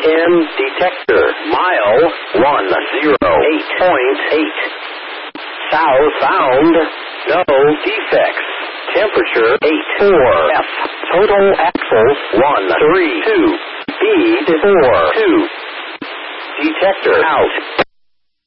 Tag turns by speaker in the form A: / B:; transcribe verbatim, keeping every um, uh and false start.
A: ten detector. Mile one zero eight point eight. South bound. No defects. Temperature eight four F. Total axles one three two. Speed four two. Detector out.